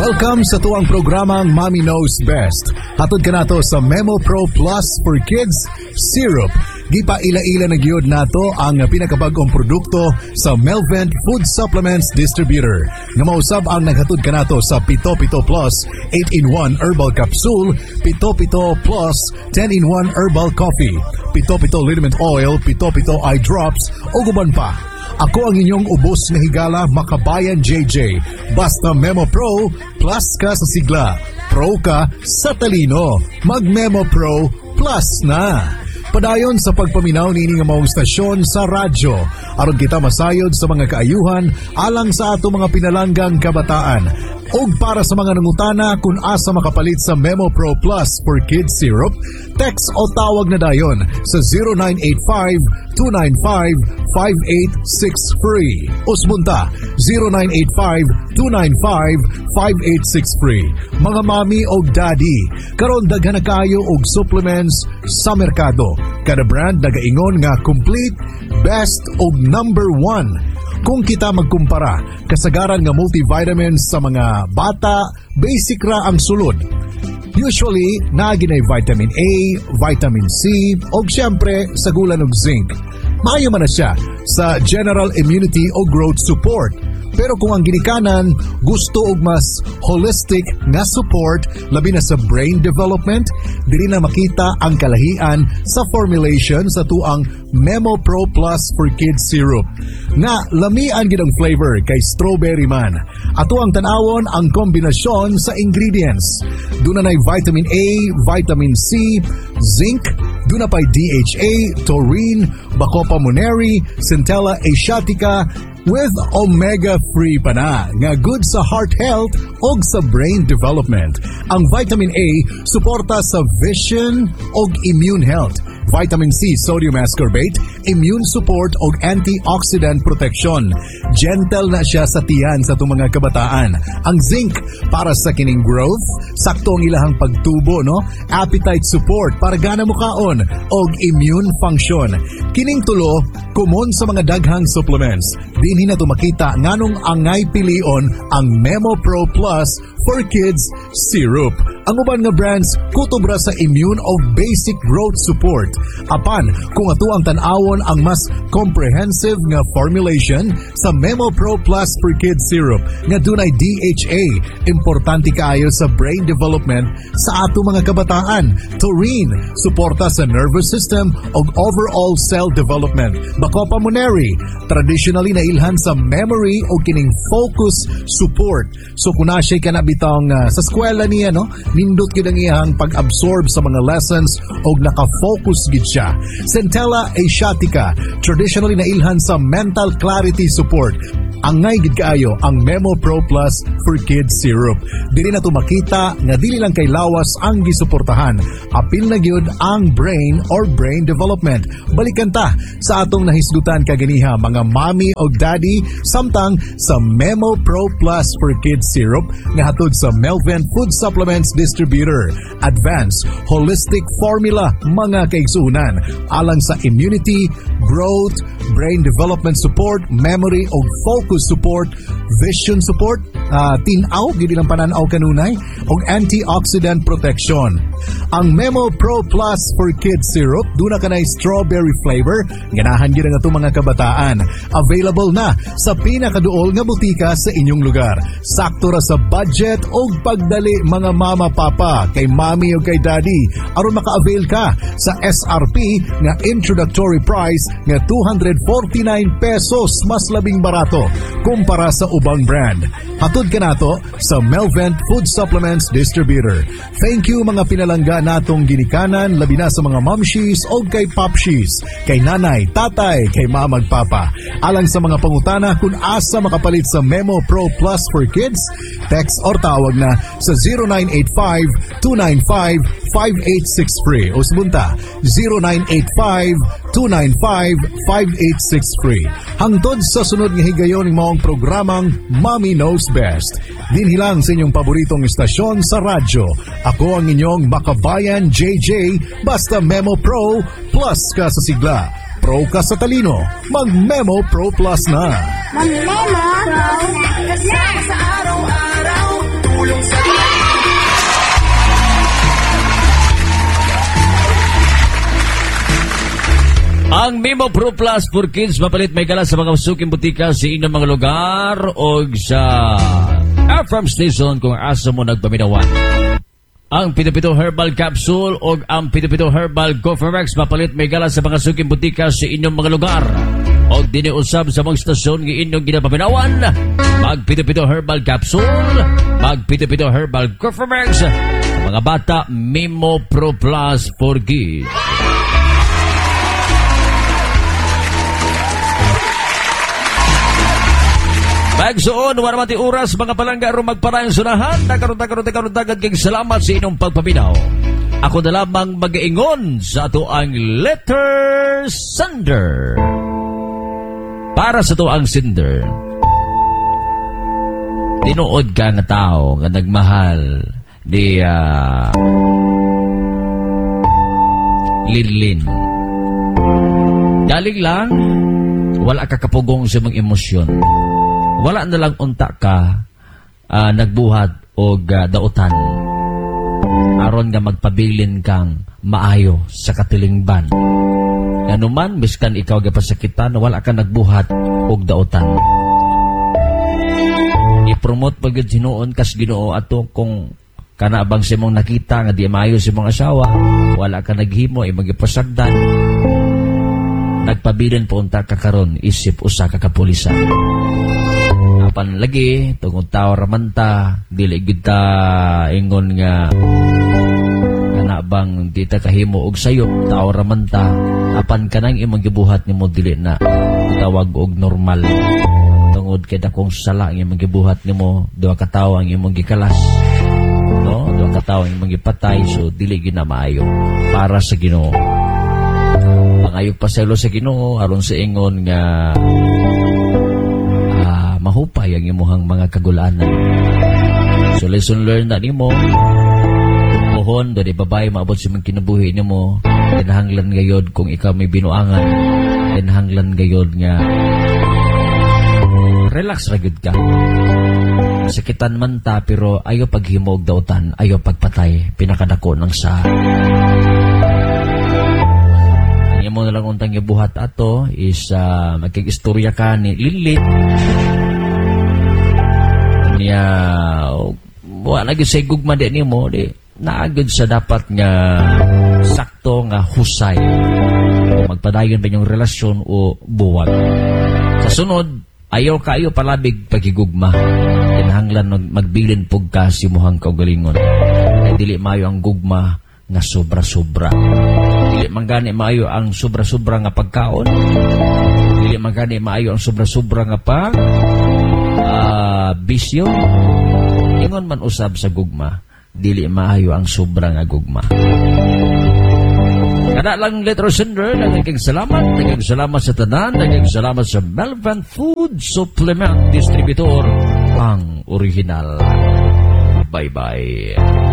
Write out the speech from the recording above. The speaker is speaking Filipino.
Welcome sa tuwang programang Mommy Knows Best. Hatod ka nato sa Memo Pro Plus for Kids Syrup. Gipa ila-ila na gyud nato ang pinakabag-ong produkto sa Melvent Food Supplements Distributor. Nga mausab ang naghatod ka nato sa Pito Pito Plus 8-in-1 Herbal Capsule, Pito Pito Plus 10-in-1 Herbal Coffee, Pito Pito Liniment Oil, Pito Pito Eye Drops, o guban pa. Ako ang inyong ubos na higala, Makabayan JJ. Basta Memo Pro, plus ka sa sigla. Pro ka sa talino. Mag-Memo Pro, plus na. Padayon sa pagpaminaw nini nga maong stasyon sa radyo. Aron kita masayod sa mga kaayuhan alang sa ato mga pinalanggang kabataan. O para sa mga nangutana kung asa makapalit sa Memo Pro Plus for Kids Syrup, text o tawag na dayon sa 0985-295-5863. Usmunta 0985-295-5863. Mga mami o daddy, karon daghan na kayo og supplements sa merkado. Kada brand nagaingon nga complete, best o number one. Kung kita magkumpara, kasagaran nga multivitamins sa mga bata, basic ra ang sulod. Usually, naginay vitamin A, vitamin C, o siyempre sa gulan og zinc. Maayo man na siya sa general immunity o growth support. Pero kung ang ginikanan gusto og mas holistic nga support labi na sa brain development, diri na makita ang kalahian sa formulation sa tuang Memo Pro Plus for Kids Syrup. Nga lamian gid ang flavor kay strawberry man. Ato ang tan-awon ang kombinasyon sa ingredients. Duna nay vitamin A, vitamin C, zinc, duna pay DHA, taurine, Bacopa monnieri, Centella asiatica, with omega-free pa na, nga good sa heart health o sa brain development. Ang vitamin A, suporta sa vision o immune health. Vitamin C, sodium ascorbate, immune support o antioxidant protection. Gentle na siya sa tiyan sa itong mga kabataan. Ang zinc, para sa kining growth, sakto ang ilahang pagtubo, no? Appetite support, para gana mukaon, o immune function. Kining tulo, kumon sa mga daghang supplements. Dinhi na makita nganong angay pilion ang Memo Pro Plus for Kids Syrup. Ang uban nga brands kutubra sa immune o basic growth support. Apan, kung ato ang tan-awon ang mas comprehensive nga formulation sa Memo Pro Plus for Kids Syrup nga dunay DHA, importante kaayo sa brain development sa ato mga kabataan. Taurine, suporta sa nervous system o overall cell development. Bacopa monnieri, traditionally nailhan sa memory o kining focus support. So kung nasya ka na bitang sa eskwela niya, no? Nindot yun ang iyang pag-absorb sa mga lessons o naka-focus gid siya. Centella asiatica, traditionally nailhan sa mental clarity support. Angay gid kaayo ang Memo Pro Plus for Kids Syrup. Dili na to makita nga dili lang kay lawas ang gisuportahan. Apil na gyud ang brain or brain development. Balikan ta sa atong nahisgutan kaganiha mga mommy o daddy samtang sa Memo Pro Plus for Kids Syrup nga hatod sa Melvent Food Supplements Distributor. Advanced holistic formula mga kaigsuunan alang sa immunity, growth, brain development support, memory o focus support, vision support, tinaw, gidi lang pananaw kanunay, o antioxidant protection. Ang Memo Pro Plus for Kids Syrup, duna ka na strawberry flavor, ganahan gid nga itong mga kabataan. Available na sa pinakaduol nga butika sa inyong lugar. Sakto ra sa budget o pagdali mga mama papa, kay mommy o kay daddy. Aron maka-avail ka sa SRP nga introductory price nga 249 pesos, mas labing barato kumpara sa ubang brand. Hatod ka nato sa Melvent Food Supplements Distributor. Thank you mga pinalangga natong ginikanan, labi na sa mga momshies o kay popshies, kay nanay, tatay, kay mamag papa. Alang sa mga pangutana kung asa makapalit sa Memo Pro Plus for Kids, text or tawag na sa 0985-295-5863 o subunta 0985-295-5863. Hangtod sa sunod nga higayon ng maong programang Mommy Knows Best. Dinhilang sa inyong paboritong istasyon sa radyo. Ako ang inyong Makabayan JJ, basta Memo Pro Plus ka sa sigla. Pro ka sa talino, mag-Memo Pro Plus na. Mag-Memo Pro Plus na! Sa araw-araw, tulong Ang Memo Pro Plus for Kids mapalit may galas sa mga suking butika sa inyong mga lugar o sa FM station kung asa mo nagpaminawan. Ang Pito-Pito Herbal Capsule o ang Pito-Pito Herbal Cofrex mapalit may galas sa mga suking butika sa inyong mga lugar o diniusab sa mga stasyon ng inyong ginapaminawan. Mag Pito-Pito Herbal Capsule, mag Pito-Pito Herbal Cofrex, mga bata Memo Pro Plus for Kids. Magsuon, wala mati oras, mga palangga ro magparayang sunahan, nakaroon kay salamat sa inyong pagpapinaw. Ako na lamang mag-ingon sa ato ang letter sender. Para sa to ang sender, tinuod ka nga tao nga nagmahal di Lilin. Galing lang, wala ka kapugong sa mga emosyon. Wala na lang unta ka nagbuhat o dautan. Aron nga magpabilin kang maayo sa katilingban. Ano man, miskan ikaw gapasakitan, wala ka nagbuhat o dautan. I-promote pagod sinuon kas Ginoo ato kung kanabang si mong nakita nga di maayo si mong asawa, wala ka naghimo, magipasagdan. Nagpabilin po unta ka karon isip usa ka kapulisan. Apan lagi tungod tao ramanta dili gid ta ingon nga kanabang di ta kahimo og sayop tao ramanta apan kanang imong gibuhat nimo dili na tawag og normal tungod kay dakong sala ang imong gibuhat nimo duha ka tawo ang imong gikalas no duha ka tawo ang imong gipatay so dili gid na maayo para sa Ginoo. Pangayog pasaylo sa Ginoo aron sa ingon nga mahupay ang imuhang mga kagulanan. So lesson learned na nimo. Mohon dali babae maabot sa mga kinabuhi nimo. Tinahanglan gayod kung ikaw may binuangan. Tinahanglan gayod nga relax ra gyud ka. Sakitan man ta pero ayo paghimog dautan, ayo pagpatay pinakadako ng sa. Ang imo na lang untang gibuhat ato is magkig-istorya ka ni Lilit. Niya wala gyud say gugma di nimo di naagud sa dapat nga sakto nga husay o magpadayon ba yung relasyon o buwag. Sa sunod ayaw kayo palabig pagigugma kinahanglan magbilin pug ka si muhang kaugalingon ay dili maayo ang gugma nga sobra-sobra, dili man gani maayo ang sobra-sobra nga pagkaon, dili man gani maayo ang sobra-sobra nga bisyo. Ingon man usab sa gugma, dili maayo ang sobra nga gugma. Kada lang letter sender, naging salamat sa tanan, naging salamat sa Melvin Food Supplement Distributor, ang original. Bye-bye.